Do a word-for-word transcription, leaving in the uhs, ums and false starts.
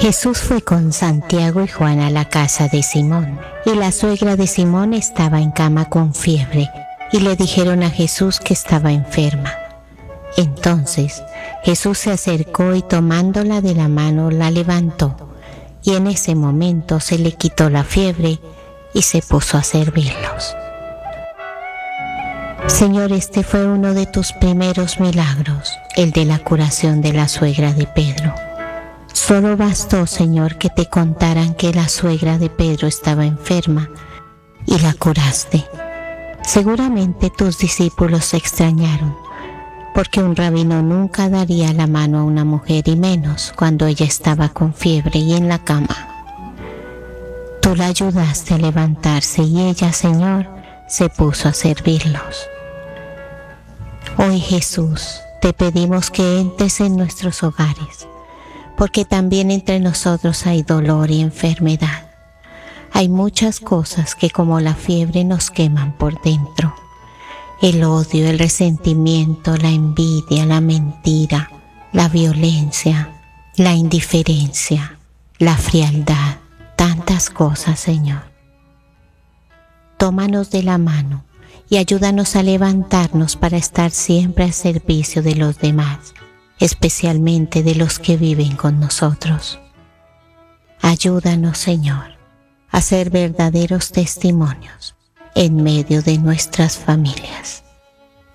Jesús fue con Santiago y Juan a la casa de Simón, y la suegra de Simón estaba en cama con fiebre, y le dijeron a Jesús que estaba enferma. Entonces Jesús se acercó y tomándola de la mano la levantó, y en ese momento se le quitó la fiebre y se puso a servirlos. Señor, este fue uno de tus primeros milagros, el de la curación de la suegra de Pedro. Solo bastó, Señor, que te contaran que la suegra de Pedro estaba enferma y la curaste. Seguramente tus discípulos se extrañaron, porque un rabino nunca daría la mano a una mujer, y menos cuando ella estaba con fiebre y en la cama. Tú la ayudaste a levantarse y ella, Señor, se puso a servirlos. Hoy, Jesús, te pedimos que entres en nuestros hogares, porque también entre nosotros hay dolor y enfermedad. Hay muchas cosas que como la fiebre nos queman por dentro. El odio, el resentimiento, la envidia, la mentira, la violencia, la indiferencia, la frialdad, tantas cosas, Señor. Tómanos de la mano y ayúdanos a levantarnos para estar siempre al servicio de los demás, especialmente de los que viven con nosotros. Ayúdanos, Señor, a ser verdaderos testimonios en medio de nuestras familias.